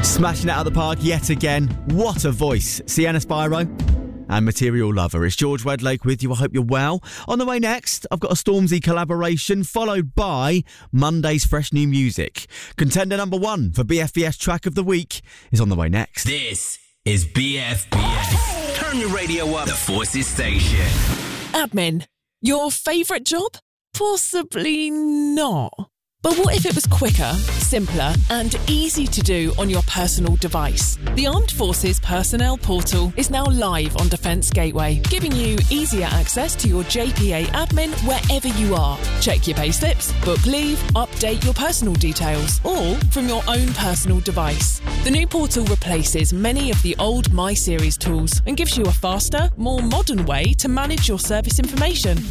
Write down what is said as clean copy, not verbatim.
Smashing it out of the park yet again. What a voice. Sienna Spyro and Material Lover. It's George Wedlake with you. I hope you're well. On the way next, I've got a Stormzy collaboration, followed by Monday's fresh new music. Contender number 1 for BFBS Track of the Week is on the way next. This is BFBS. Turn your radio up. The Forces Station. Admin. Your favourite job? Possibly not. But what if it was quicker, simpler and easy to do on your personal device? The Armed Forces Personnel Portal is now live on Defence Gateway, giving you easier access to your JPA admin wherever you are. Check your payslips, book leave, update your personal details, all from your own personal device. The new portal replaces many of the old My Series tools and gives you a faster, more modern way to manage your service information.